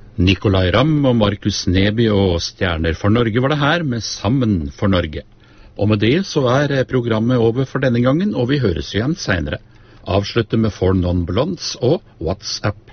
Nicolai Ramm og Markus Neby og Stjerner for Norge var det her med Sammen for Norge. Og med det så programmet over for denne gangen, og vi høres igjen senere. Avslutte med For Non Blondes og What's Up